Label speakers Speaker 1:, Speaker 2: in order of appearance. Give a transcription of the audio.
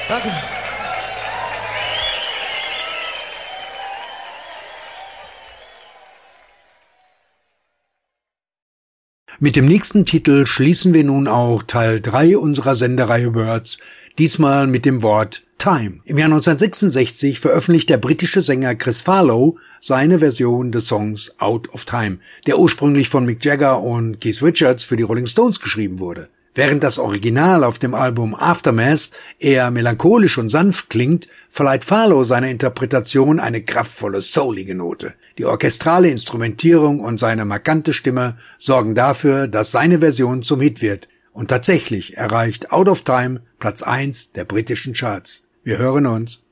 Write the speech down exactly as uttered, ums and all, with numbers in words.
Speaker 1: Danke.
Speaker 2: Mit dem nächsten Titel schließen wir nun auch Teil drei unserer Sendereihe Words, diesmal mit dem Wort Time. Im Jahr neunzehnhundertsechsundsechzig veröffentlicht der britische Sänger Chris Farlowe seine Version des Songs Out of Time, der ursprünglich von Mick Jagger und Keith Richards für die Rolling Stones geschrieben wurde. Während das Original auf dem Album Aftermath eher melancholisch und sanft klingt, verleiht Farlowe seiner Interpretation eine kraftvolle, soulige Note. Die orchestrale Instrumentierung und seine markante Stimme sorgen dafür, dass seine Version zum Hit wird. Und tatsächlich erreicht Out of Time Platz eins der britischen Charts. Wir hören uns.